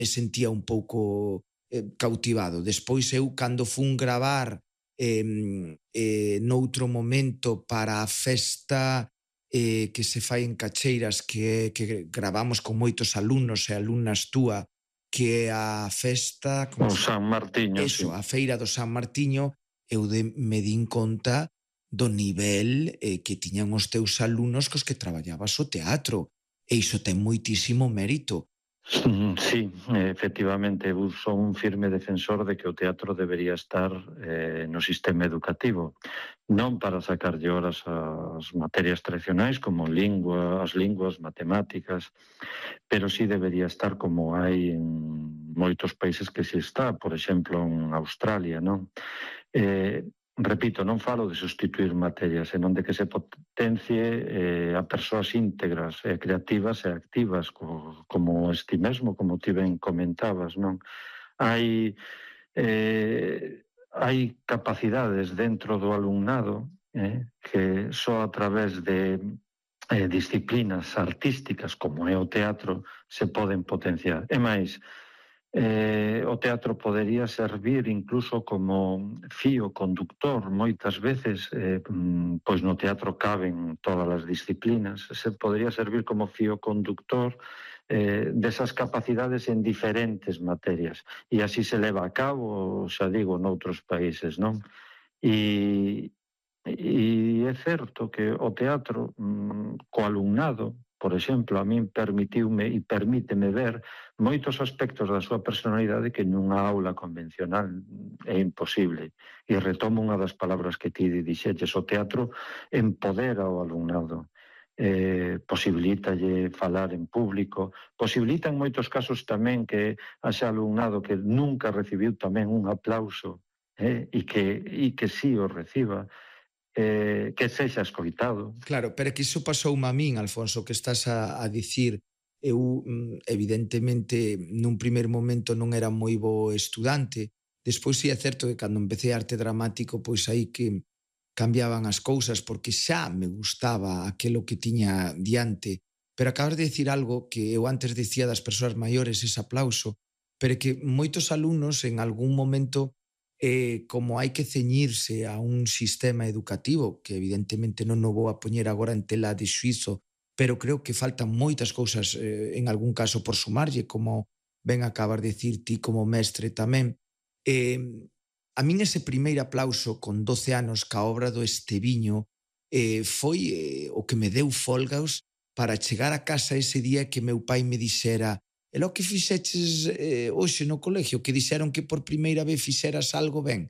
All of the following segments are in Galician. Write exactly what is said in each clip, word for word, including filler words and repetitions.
me sentía un pouco eh, cautivado. Despois eu, cando fun gravar eh, eh, noutro momento para a festa eh, que se fai en Cacheiras, que, que gravamos con moitos alumnos e alumnas túa, que é a festa, como O se... San Martiño, sí. Eso, a feira do San Martiño, eu de, me din conta do nivel eh, que tiñan os teus alumnos cos que traballabas o teatro. E iso ten moitísimo mérito. Sí, efectivamente, eu son un firme defensor de que o teatro debería estar eh, no sistema educativo, non para sacarlle horas ás materias tradicionais como lingua, as linguas, matemáticas, pero sí debería estar como hai en moitos países que se está, por exemplo, en Australia, non? Eh, repito, non falo de sustituir materias, senón de que se potencie eh, a persoas íntegras, e creativas e activas, co, como este mesmo, como ti ben comentabas, non? Hai, eh, hai capacidades dentro do alumnado eh, que só a través de eh, disciplinas artísticas, como é o teatro, se poden potenciar. E máis, Eh, o teatro podería servir incluso como fío conductor moitas veces, eh, pois no teatro caben todas as disciplinas, se podería servir como fío conductor eh, desas capacidades en diferentes materias, e así se leva a cabo, xa digo, noutros países, non? E, e é certo que o teatro mm, co alumnado, por exemplo, a min permitiume e permíteme ver moitos aspectos da súa personalidade que nunha aula convencional é imposible. E retomo unha das palabras que ti dixeches, o teatro empodera ao alumnado, eh, posibilítalle falar en público, posibilita en moitos casos tamén que haxa alumnado que nunca recibiu tamén un aplauso eh, e, que, e que sí o reciba, eh, que sexa escoitado. Claro, pero é que iso pasoume a min, Alfonso, que estás a, a dicir. Eu, evidentemente, nun primeiro momento non era moi bo estudante. Despois sí é certo que cando empecé arte dramático, pois aí que cambiaban as cousas, porque xa me gustaba aquilo que tiña diante. Pero acabas de dicir algo que eu antes dicía das persoas maiores, ese aplauso, pero que moitos alumnos en algún momento, eh, como hai que ceñirse a un sistema educativo, que evidentemente non o vou a poñer agora en tela de xuizo, pero creo que faltan moitas cousas, eh, en algún caso por sumarlle, como ben acabas de dicir ti como mestre tamén. Eh, a min ese primeiro aplauso con doce anos ca obra do Esteviño eh, foi eh, o que me deu folgaos para chegar a casa ese día que meu pai me dixera: e lo que fixeches eh, hoxe no colegio, que dixeron que por primeira vez fixeras algo ben.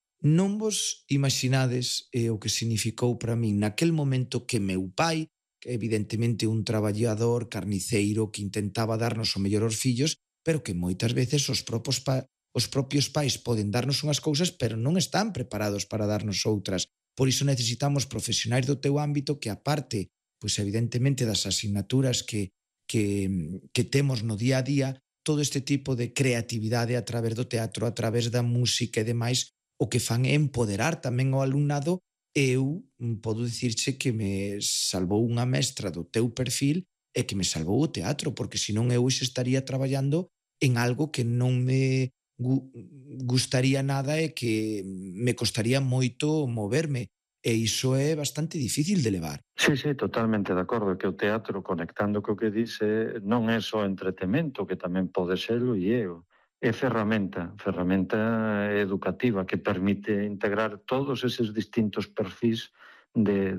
Non vos imaginades eh, o que significou para min naquel momento que meu pai, que evidentemente un traballador carniceiro que intentaba darnos o mellor aos fillos, pero que moitas veces os propios, pa, os propios pais poden darnos unhas cousas, pero non están preparados para darnos outras. Por iso necesitamos profesionais do teu ámbito que, aparte, pois evidentemente das asignaturas que Que, que temos no día a día, todo este tipo de creatividade a través do teatro, a través da música e demais, o que fan é empoderar tamén ao alumnado. Eu podo dicirche que me salvou unha mestra do teu perfil e que me salvou o teatro, porque senón eu hoxe estaría traballando en algo que non me gu- gustaría nada e que me costaría moito moverme. E iso é bastante difícil de levar. Sí, sí, totalmente de acordo, que o teatro, conectando co que dice, non é só entretemento, que tamén pode serlo, e é, é ferramenta, ferramenta educativa que permite integrar todos eses distintos perfis de,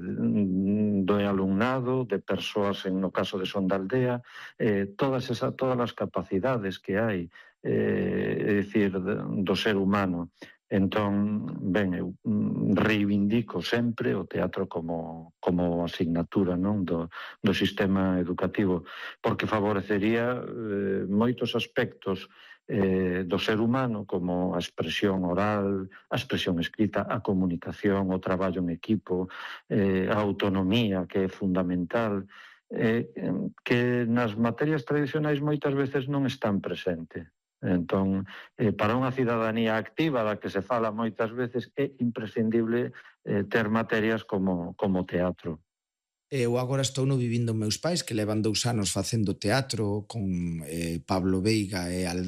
de, do alumnado, de persoas, en no caso de Son da Aldea, eh, todas, esas, todas as capacidades que hai, eh, é dicir, do ser humano. Entón, ben, eu reivindico sempre o teatro como, como asignatura, non, do, do sistema educativo, porque favorecería eh, moitos aspectos eh, do ser humano, como a expresión oral, a expresión escrita, a comunicación, o traballo en equipo, eh, a autonomía, que é fundamental, eh, que nas materias tradicionais moitas veces non están presentes. Entón, eh, para unha cidadanía activa da que se fala moitas veces é imprescindible eh, ter materias como, como teatro. Eu agora estou no vivindo meus pais, que levan dous anos facendo teatro con eh, Pablo Veiga e